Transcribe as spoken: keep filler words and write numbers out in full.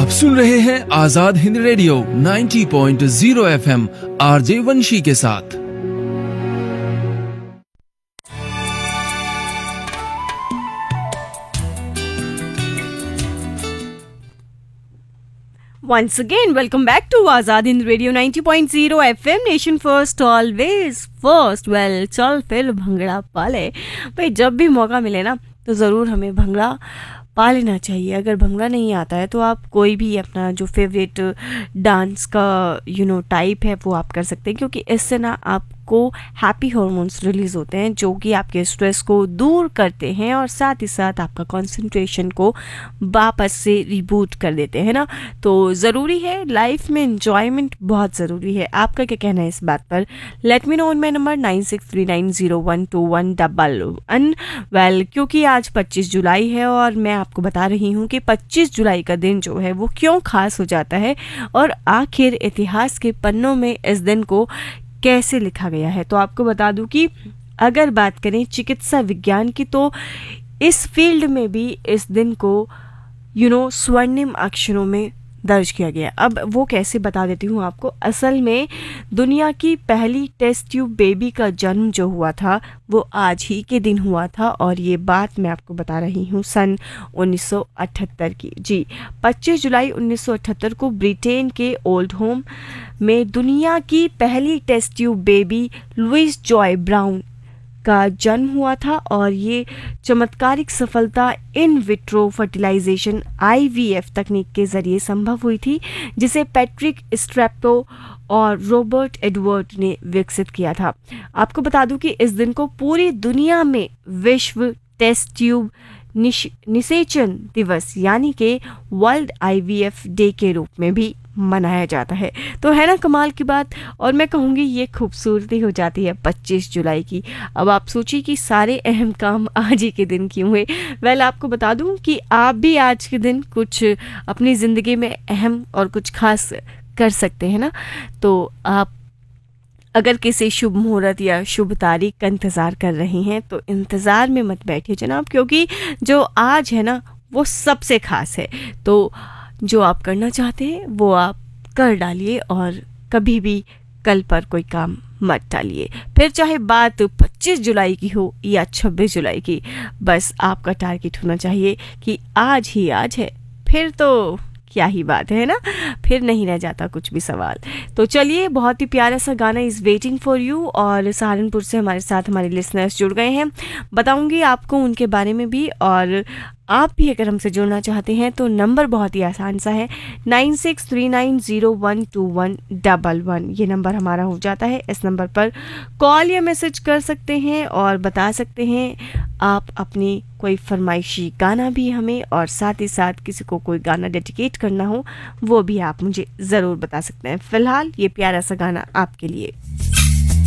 सुन रहे हैं आजाद हिंद रेडियो नब्बे पॉइंट शून्य एफएम आरजे वंशी के साथ। Once again, welcome back to Azad Hind Radio नब्बे पॉइंट शून्य F M, Nation First, always first. Well, चल फिर भंगड़ा पाले भाई। जब भी मौका मिले ना तो ज़रूर हमें भंगड़ा पा लेना चाहिए। अगर भंगड़ा नहीं आता है तो आप कोई भी अपना जो फेवरेट डांस का यू नो टाइप है वो आप कर सकते हैं, क्योंकि इससे ना आपको हैप्पी हार्मोन्स रिलीज होते हैं जो कि आपके स्ट्रेस को दूर करते हैं और साथ ही साथ आपका कंसंट्रेशन को वापस से रिबूट कर देते हैं ना। तो ज़रूरी है लाइफ में एंजॉयमेंट, बहुत ज़रूरी है। आपका क्या कहना है इस बात पर? Let me know on my number nine six three nine zero one two one double one. Well, क्योंकि आज पच्चीस जुलाई है और मैं आपको बता रही हूँ कि पच्चीस जुलाई का दिन जो है वो क्यों खास हो जाता है और आखिर इतिहास के पन्नों में इस दिन को कैसे लिखा गया है। तो आपको बता दूं कि अगर बात करें चिकित्सा विज्ञान की तो इस फील्ड में भी इस दिन को यू नो स्वर्णिम अक्षरों में दर्ज किया गया। अब वो कैसे बता देती हूँ आपको। असल में दुनिया की पहली टेस्ट ट्यूब बेबी का जन्म जो हुआ था वो आज ही के दिन हुआ था और ये बात मैं आपको बता रही हूँ सन उन्नीस सौ अठहत्तर की। जी, पच्चीस जुलाई उन्नीस सौ अठहत्तर को ब्रिटेन के ओल्ड होम में दुनिया की पहली test tube baby Louis Joy brown का जन्म हुआ था और ये चमत्कारिक सफलता in vitro fertilisation I V F तकनीक के जरिए संभव हुई थी, जिसे पैट्रिक स्ट्रेप्टो और रॉबर्ट एडवर्ड ने विकसित किया था। आपको बता दूं कि इस दिन को पूरी दुनिया में विश्व टेस्ट ट्यूब निषेचन दिवस यानी कि world I V F day के रूप में भी मनाया जाता है। तो है ना कमाल की बात। और मैं कहूँगी ये खूबसूरती हो जाती है पच्चीस जुलाई की। अब आप सोचिए कि सारे अहम काम आज ही के दिन क्यों हुए। वेल, आपको बता दूं कि आप भी आज के दिन कुछ अपनी ज़िंदगी में अहम और कुछ खास कर सकते हैं ना। तो आप अगर किसी शुभ मुहूर्त या शुभ तारीख का इंतज़ार कर रही हैं तो इंतज़ार में मत बैठिए जनाब, क्योंकि जो आज है ना वो सबसे खास है। तो जो आप करना चाहते हैं वो आप कर डालिए और कभी भी कल पर कोई काम मत टालिए। फिर चाहे बात पच्चीस जुलाई की हो या छब्बीस जुलाई की, बस आपका टारगेट होना चाहिए कि आज ही आज है। फिर तो क्या ही बात है ना, फिर नहीं रह जाता कुछ भी सवाल। तो चलिए, बहुत ही प्यारा सा गाना इज़ वेटिंग फॉर यू और सहारनपुर से हमारे साथ हमारे लिसनर्स जुड़ गए हैं। बताऊंगी आपको उनके बारे में भी, और आप भी अगर हमसे जुड़ना चाहते हैं तो नंबर बहुत ही आसान सा है, nine six three nine zero one two one double one. ये नंबर हमारा हो जाता है। इस नंबर पर कॉल या मैसेज कर सकते हैं और बता सकते हैं आप अपनी कोई फरमाइशी गाना भी हमें, और साथ ही साथ किसी को कोई गाना डेडिकेट करना हो वो भी आप मुझे ज़रूर बता सकते हैं। फ़िलहाल ये प्यारा सा गाना आपके लिए।